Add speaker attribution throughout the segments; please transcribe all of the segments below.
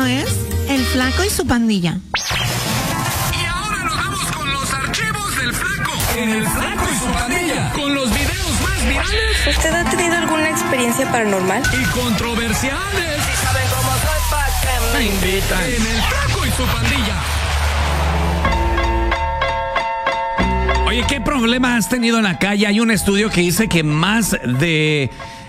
Speaker 1: Esto es El Flaco y su Pandilla.
Speaker 2: Y ahora nos vamos con los archivos del Flaco. En El Flaco y su Pandilla. Con los videos más virales.
Speaker 3: ¿Usted ha tenido alguna experiencia paranormal?
Speaker 2: Y controversiales. Si saben cómo soy, ¿pa' qué me invitan? En El Flaco y su Pandilla.
Speaker 4: Oye, ¿qué problema has tenido en la calle? Hay un estudio que dice que más del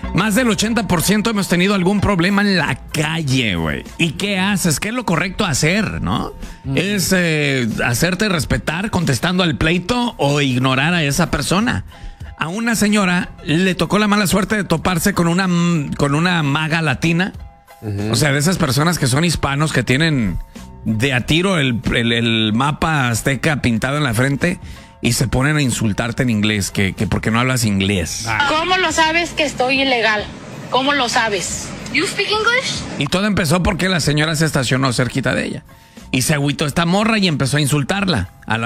Speaker 4: 80% hemos tenido algún problema en la calle, güey. ¿Y qué haces? ¿Qué es lo correcto hacer, no? ¿Es hacerte respetar contestando al pleito o ignorar a esa persona? A una señora le tocó la mala suerte de toparse con una maga latina. O sea, de esas personas que son hispanos, que tienen de a tiro el mapa azteca pintado en la frente. Y se ponen a insultarte en inglés, que porque no hablas inglés.
Speaker 5: ¿Cómo lo sabes que estoy ilegal? ¿Cómo lo sabes? You speak English?
Speaker 4: Y todo empezó porque la señora se estacionó cerquita de ella. Y se agüitó esta morra y empezó a insultarla a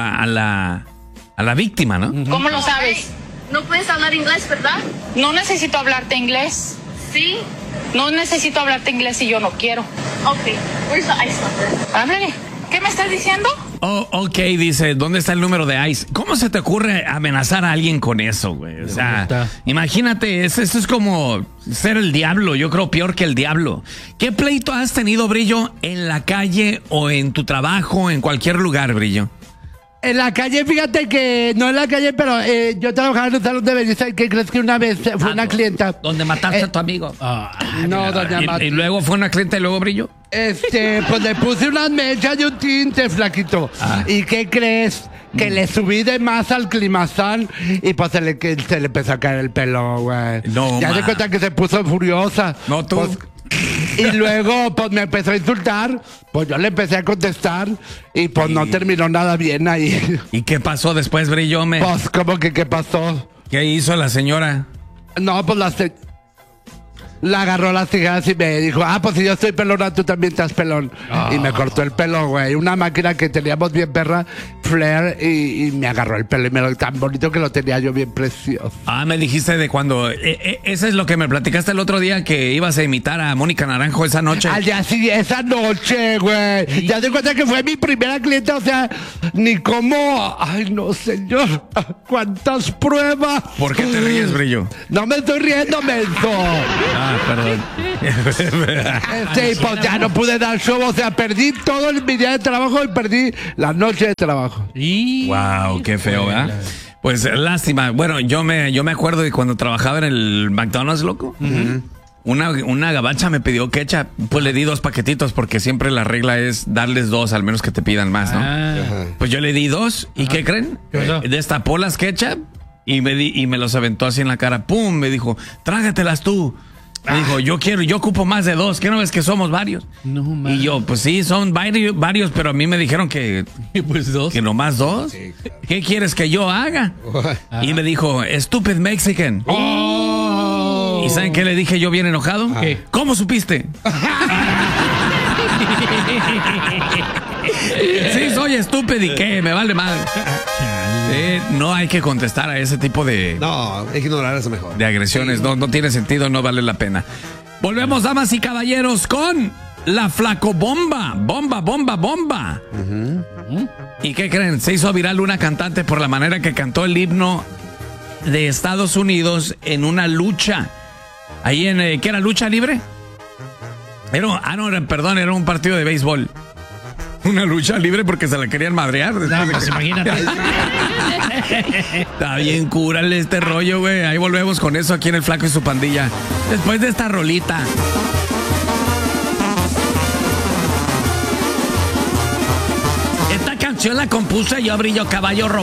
Speaker 4: la víctima, ¿no?
Speaker 5: ¿Cómo lo sabes?
Speaker 6: No puedes hablar inglés, ¿verdad?
Speaker 5: No necesito hablarte inglés.
Speaker 6: Sí.
Speaker 5: No necesito hablarte inglés si yo no quiero.
Speaker 6: Okay. Where's the ice locker?
Speaker 5: Háblale. ¿Qué me estás diciendo?
Speaker 4: Oh, ok, dice, ¿dónde está el número de ICE? ¿Cómo se te ocurre amenazar a alguien con eso, güey? O sea, imagínate, esto es como ser el diablo, yo creo peor que el diablo. ¿Qué pleito has tenido, Brillo, en la calle o en tu trabajo, en cualquier lugar, Brillo?
Speaker 7: En la calle, fíjate que, no en la calle, pero yo trabajaba en un salón de belleza y ¿qué crees que una vez fue una clienta?
Speaker 4: ¿Donde mataste a tu amigo?
Speaker 7: No, doña Mata.
Speaker 4: ¿Y luego fue una clienta y luego, Brillo?
Speaker 7: Pues le puse unas mechas y un tinte, flaquito. ¿Y qué crees? Que le subí de más al climazán y pues se le empezó a caer el pelo, güey.
Speaker 4: No,
Speaker 7: ya se cuenta que se puso furiosa.
Speaker 4: No, tú.
Speaker 7: Pues, y luego, pues me empezó a insultar. Pues yo le empecé a contestar. Y pues no terminó nada bien ahí.
Speaker 4: ¿Y qué pasó después, Brillo?
Speaker 7: Pues, ¿cómo que qué pasó?
Speaker 4: ¿Qué hizo la señora?
Speaker 7: No, pues la agarró las tijeras y me dijo, pues si yo estoy pelona, tú también estás pelón. Y me cortó el pelo, güey. Una máquina que teníamos bien perra, Flair, y me agarró el pelo. Y me lo tan bonito que lo tenía yo bien precioso.
Speaker 4: Me dijiste de cuando... Eso es lo que me platicaste el otro día, que ibas a imitar a Mónica Naranjo esa noche.
Speaker 7: Al día sí, esa noche, güey. Ya te cuenta que fue mi primera clienta, o sea, ni cómo... Ay, no, señor. ¿Cuántas pruebas?
Speaker 4: ¿Por qué te ríes, Brillo?
Speaker 7: No me estoy riendo, menso.
Speaker 4: Perdón.
Speaker 7: Sí, pues ya no pude dar show, o sea, perdí todo mi día de trabajo y perdí la noche de trabajo.
Speaker 4: Wow, qué feo, ¿verdad? Pues lástima. Bueno, yo me acuerdo de cuando trabajaba en el McDonald's, loco. Una gabacha me pidió ketchup, pues le di 2 paquetitos porque siempre la regla es darles 2, al menos que te pidan más, ¿no? Pues yo le di 2 y ¿qué creen? Destapó las ketchup y me los aventó así en la cara. ¡Pum! Me dijo, trágatelas tú. Me dijo, yo ocupo más de 2. ¿Qué no ves que somos varios? No, man. Y yo, pues sí, son varios, pero a mí me dijeron que... Pues 2. Que nomás 2. Sí, claro. ¿Qué quieres que yo haga? Y me dijo, stupid Mexican. ¿Y saben qué le dije yo bien enojado? ¿Qué? ¿Cómo supiste? Sí, soy estúpido y qué, me vale mal. No hay que contestar a ese tipo de...
Speaker 8: No, ignorar es mejor.
Speaker 4: De agresiones, no tiene sentido, no vale la pena. Volvemos, damas y caballeros, con la Flacobomba. Bomba. ¿Y qué creen? Se hizo viral una cantante por la manera que cantó el himno de Estados Unidos en una lucha. Ahí en... ¿Qué era? ¿Lucha libre? Era un partido de béisbol. Una lucha libre porque se la querían madrear.
Speaker 9: Pues imagínate.
Speaker 4: Está bien, cúrale este rollo, güey. Ahí volvemos con eso aquí en El Flaco y su Pandilla. Después de esta rolita. Esta canción la compuse yo, Brillo Caballo Rojo.